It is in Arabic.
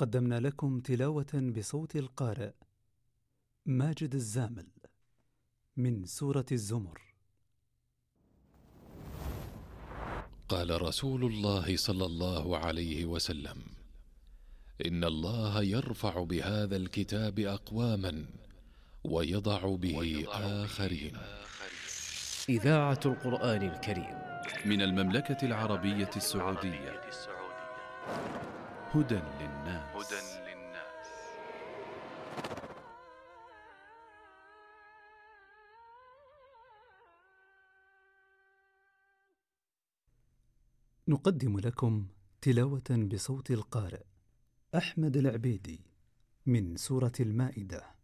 قدمنا لكم تلاوة بصوت القارئ ماجد الزامل من سورة الزمر. قال رسول الله صلى الله عليه وسلم: إن الله يرفع بهذا الكتاب أقواما ويضع به آخرين. إذاعة القرآن الكريم من المملكة العربية السعودية. هدى للناس. نقدم لكم تلاوة بصوت القارئ أحمد العبيدي من سورة المائدة.